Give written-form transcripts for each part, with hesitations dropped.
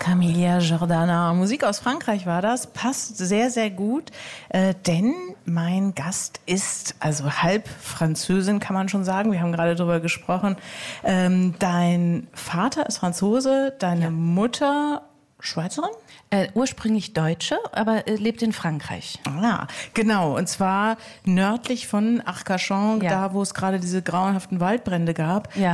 Camilla Jordana. Musik aus Frankreich war das. Passt sehr, sehr gut, denn mein Gast ist also halb Französin, kann man schon sagen. Wir haben gerade darüber gesprochen. Dein Vater ist Franzose, deine Mutter Schweizerin? Ursprünglich Deutsche, aber lebt in Frankreich. Ah, genau. Und zwar nördlich von Arcachon, da wo es gerade diese grauenhaften Waldbrände gab. Ja.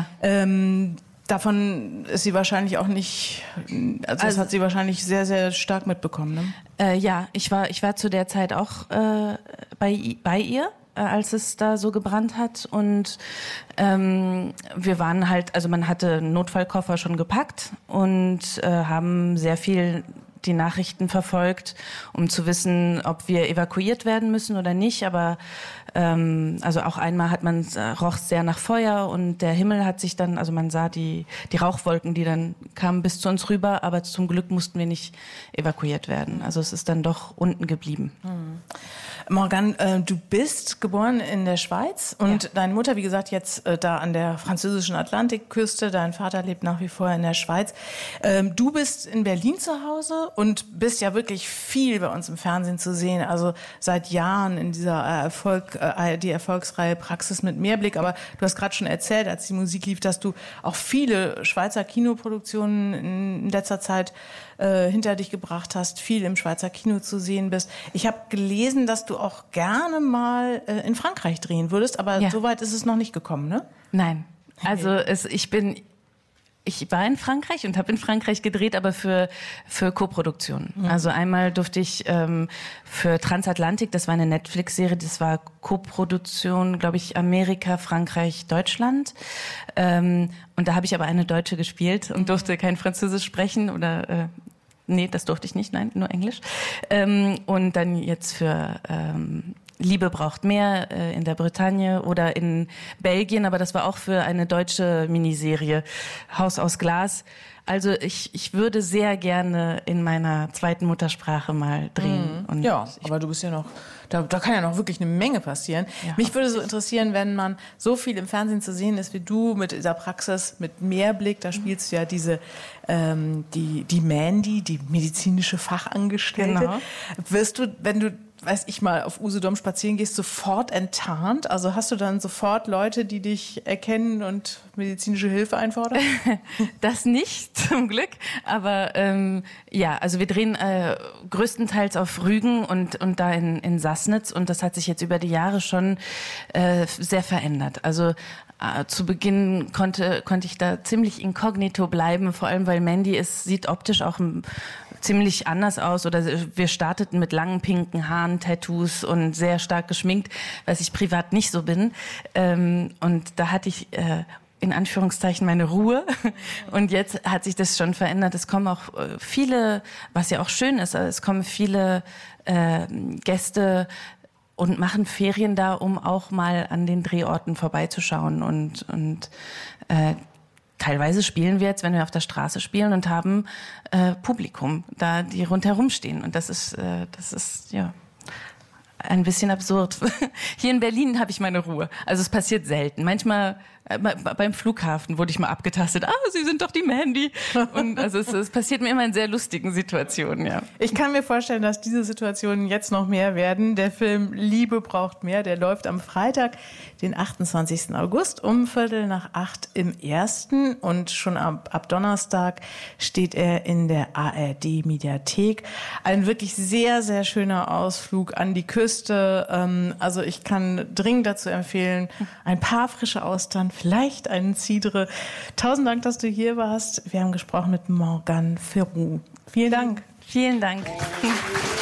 Davon ist sie wahrscheinlich auch nicht, also das hat sie wahrscheinlich sehr, sehr stark mitbekommen, ne? Ja, ich war zu der Zeit auch bei ihr, als es da so gebrannt hat. Und wir waren halt, also man hatte einen Notfallkoffer schon gepackt und haben sehr viel die Nachrichten verfolgt, um zu wissen, ob wir evakuiert werden müssen oder nicht. Aber also auch einmal roch sehr nach Feuer und der Himmel hat sich dann, also man sah die Rauchwolken, die dann kamen bis zu uns rüber, aber zum Glück mussten wir nicht evakuiert werden. Also es ist dann doch unten geblieben. Morgan, du bist geboren in der Schweiz und deine Mutter, wie gesagt, jetzt da an der französischen Atlantikküste. Dein Vater lebt nach wie vor in der Schweiz. Du bist in Berlin zu Hause und bist ja wirklich viel bei uns im Fernsehen zu sehen. Also seit Jahren in dieser die Erfolgsreihe Praxis mit Mehrblick. Aber du hast gerade schon erzählt, als die Musik lief, dass du auch viele Schweizer Kinoproduktionen in letzter Zeit hinter dich gebracht hast, viel im Schweizer Kino zu sehen bist. Ich habe gelesen, dass du auch gerne mal in Frankreich drehen würdest, aber so weit ist es noch nicht gekommen, ne? Nein, also ich war in Frankreich und habe in Frankreich gedreht, aber für Koproduktionen. Also einmal durfte ich für Transatlantik, das war eine Netflix-Serie, das war Koproduktion, glaube ich, Amerika, Frankreich, Deutschland. Und da habe ich aber eine Deutsche gespielt und durfte kein Französisch sprechen oder nee, das durfte ich nicht, nein, nur Englisch. Und dann jetzt für Liebe braucht mehr in der Bretagne oder in Belgien, aber das war auch für eine deutsche Miniserie, Haus aus Glas. Also ich würde sehr gerne in meiner zweiten Muttersprache mal drehen. Und ja, aber du bist ja noch, da kann ja noch wirklich eine Menge passieren. Ja, mich würde so interessieren, wenn man so viel im Fernsehen zu sehen ist wie du mit dieser Praxis, mit Mehrblick, da spielst du ja diese, die Mandy, die medizinische Fachangestellte. Genau. Wirst du, wenn du weiß ich mal, auf Usedom spazieren gehst, sofort enttarnt? Also hast du dann sofort Leute, die dich erkennen und medizinische Hilfe einfordern? Das nicht, zum Glück. Aber ja, also wir drehen größtenteils auf Rügen und da in Sassnitz. Und das hat sich jetzt über die Jahre schon sehr verändert. Also zu Beginn konnte ich da ziemlich inkognito bleiben, vor allem weil Mandy sieht optisch auch ziemlich anders aus. Oder wir starteten mit langen pinken Haaren, Tattoos und sehr stark geschminkt, was ich privat nicht so bin. Und da hatte ich in Anführungszeichen meine Ruhe. Und jetzt hat sich das schon verändert. Es kommen auch viele, was ja auch schön ist, es kommen viele Gäste und machen Ferien da, um auch mal an den Drehorten vorbeizuschauen. Und teilweise spielen wir jetzt, wenn wir auf der Straße spielen und haben Publikum da, die rundherum stehen. Und das ist ja ein bisschen absurd. Hier in Berlin habe ich meine Ruhe. Also es passiert selten. Manchmal beim Flughafen wurde ich mal abgetastet. Sie sind doch die Mandy. Und also es passiert mir immer in sehr lustigen Situationen, ja. Ich kann mir vorstellen, dass diese Situationen jetzt noch mehr werden. Der Film Liebe braucht mehr, der läuft am Freitag, den 28. August um 7:45 im Ersten. Und schon ab Donnerstag steht er in der ARD-Mediathek. Ein wirklich sehr, sehr schöner Ausflug an die Küste. Also ich kann dringend dazu empfehlen, ein paar frische Austern, vielleicht einen Cidre. 1000 Dank, dass du hier warst. Wir haben gesprochen mit Morgan Ferrou. Vielen Dank. Vielen Dank.